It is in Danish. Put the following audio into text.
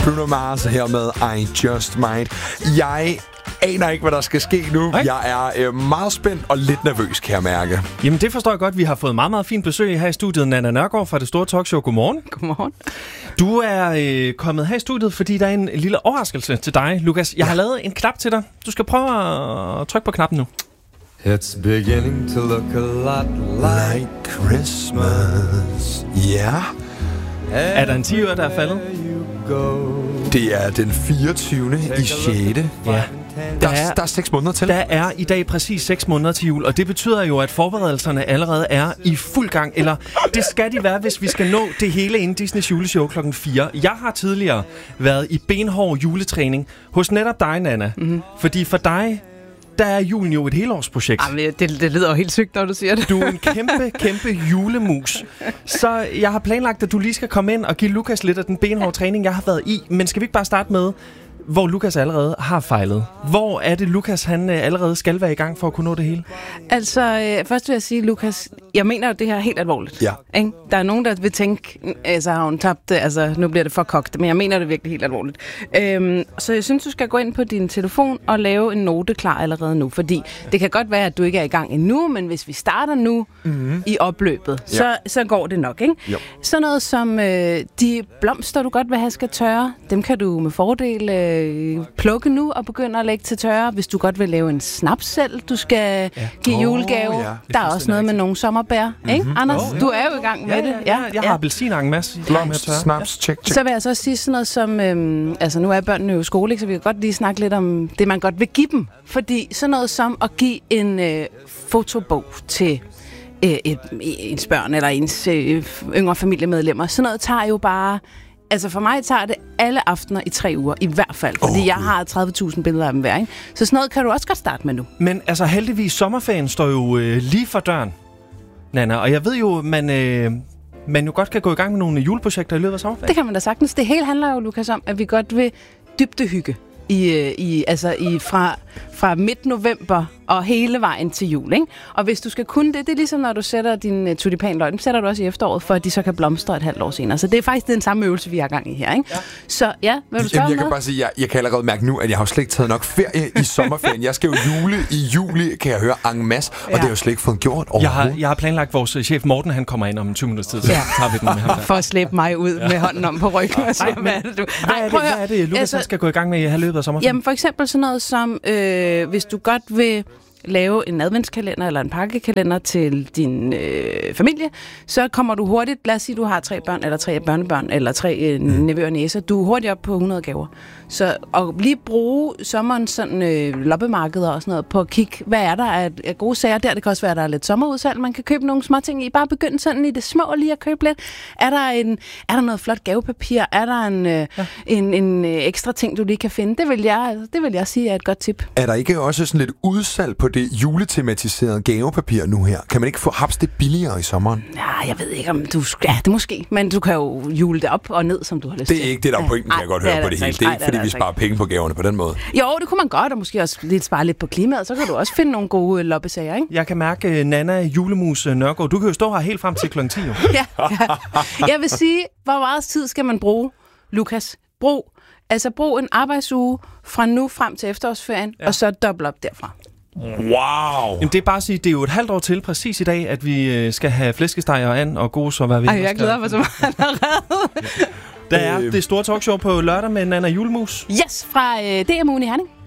Bruno Mars her med I Just Might. Jeg aner ikke, hvad der skal ske nu. Okay. Jeg er meget spændt og lidt nervøs, kan jeg mærke. Jamen, det forstår jeg godt. Vi har fået meget, meget fint besøg her i studiet. Nanna Nørgaard fra Det Store Talkshow. Godmorgen. Godmorgen. Du er kommet her i studiet, fordi der er en lille overraskelse til dig, Lukas. Jeg har lavet en knap til dig. Du skal prøve at trykke på knappen nu. It's beginning to look a lot Like Christmas. Ja. Er der en 10'er, der er faldet? Det er den 24. i 6. Ja. Der er 6 måneder til. Der er i dag præcis 6 måneder til jul, og det betyder jo, at forberedelserne allerede er i fuld gang. Eller det skal de være, hvis vi skal nå det hele inden Disneys juleshow klokken 4. Jeg har tidligere været i benhård juletræning hos netop dig, Nanna. Mm-hmm. Fordi for dig, der er julen jo et helårsprojekt. Jamen, det lyder jo helt sygt, når du siger det. Du er en kæmpe julemus. Så jeg har planlagt, at du lige skal komme ind og give Lukas lidt af den benhårde træning, jeg har været i. Men skal vi ikke bare starte med, hvor Lukas allerede har fejlet? Hvor er det, Lukas han allerede skal være i gang for at kunne nå det hele? Altså, først vil jeg sige, Lukas, jeg mener jo det her helt alvorligt. Ja. Ikke? Der er nogen, der vil tænke, altså har hun tabt det, altså nu bliver det for kogt, men jeg mener det virkelig helt alvorligt. Så jeg synes, du skal gå ind på din telefon og lave en note klar allerede nu, fordi det kan godt være, at du ikke er i gang endnu, men hvis vi starter nu i opløbet, så går det nok, ikke? Jo. Sådan noget som de blomster, du godt vil have skal tørre, dem kan du med fordel plukke nu og begynde at lægge til tørre. Hvis du godt vil lave en snaps selv, du skal give julegave. ja. Der er også noget med nogle sommerbær. Ikke, Anders? Du er jo i gang med det. Jeg har appelsin en masse. Snaps, check. Så vil jeg så også sige sådan noget som, altså nu er børnene jo i skole, ikke, så vi kan godt lige snakke lidt om det, man godt vil give dem. Fordi sådan noget som at give en fotobog til ens børn eller ens yngre familiemedlemmer. Sådan noget tager jo bare... Altså for mig tager det alle aftener i 3 uger, i hvert fald. Fordi jeg har 30.000 billeder af dem hver, ikke? Så sådan noget kan du også godt starte med nu. Men altså heldigvis, sommerferien står jo lige for døren, Nanna. Og jeg ved jo, man jo godt kan gå i gang med nogle juleprojekter i løbet af sommerferien. Det kan man da sagtens. Det hele handler jo, Lukas, om, at vi godt vil dybdehygge fra midt november og hele vejen til jul, ikke? Og hvis du skal kunne det er ligesom når du sætter din tulipanløg, dem sætter du også i efteråret, for at de så kan blomstre et halvt år senere. Så det er faktisk den samme øvelse, vi har gang i her, ikke? Ja. Så ja, hvad vil du spørge Jeg kan bare sige, jeg kan allerede mærke nu, at jeg har slet ikke taget nok ferie i sommerferien. Jeg skal jo jule i juli, kan jeg høre, en masse, og det har jo slet ikke fået gjort overhovedet. Jeg har planlagt, vores chef Morten, han kommer ind om 20 minutters tid, så tager vi den med ham. For at slæbe mig ud med hånden om på ryggen. Hvad er det, Lukas skal gå i gang med i løbet af sommerferien? Jamen for eksempel sådan noget som, hvis du godt vil lave en adventskalender eller en pakkekalender til din familie, så kommer du hurtigt, lad os sige, du har 3 børn, eller 3 børnebørn, eller 3 nevøer og næser, du er hurtigt op på 100 gaver. Så og lige bruge sommeren sådan loppemarkeder og sådan noget på at kigge, hvad er der af gode sager der. Det kan også være, der er lidt sommerudsalg, man kan købe nogle små ting i. Bare begynde sådan i det små lige at købe lidt. Er der noget flot gavepapir? Er der en ekstra ting, du lige kan finde? Det vil jeg sige er et godt tip. Er der ikke også sådan lidt udsalg på det juletematiserede gavepapir nu her? Kan man ikke få haps det billigere i sommeren? Ja, jeg ved ikke om du... Ja, det måske. Men du kan jo jule det op og ned, som du har lyst til. Det er ikke det, der er pointen, kan jeg godt høre på det hele. Det er ikke, fordi vi sparer penge på gaverne på den måde. Jo, det kunne man godt, og måske også lidt spare lidt på klimaet. Så kan du også finde nogle gode loppesager, ikke? Jeg kan mærke, Nanna Julemus Nørgaard, du kan jo stå her helt frem til kl. 10. Ja. Jeg vil sige, hvor meget tid skal man bruge, Lukas? Brug en arbejdsuge fra nu frem til efterårsferien, og så dobbelt op derfra. Wow! Jamen, det er bare at sige, det er jo et halvt år til præcis i dag, at vi skal have flæskesteg og and og gos og hvad vi Ej, jeg glæder mig så meget allerede. Der er Det Store Talkshow på lørdag med Nanna Julemus. Yes, fra DM-ugen i Herning.